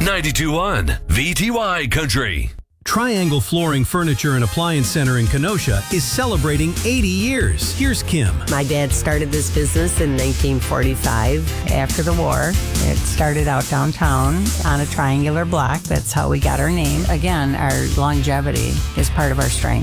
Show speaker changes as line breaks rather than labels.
92.1 VTY Country.
Triangle Flooring Furniture and Appliance Center in Kenosha is celebrating 80 years. Here's Kim.
My dad started this business in 1945 after the war. It started out downtown on a triangular block. That's how we got our name. Again, our longevity is part of our strength.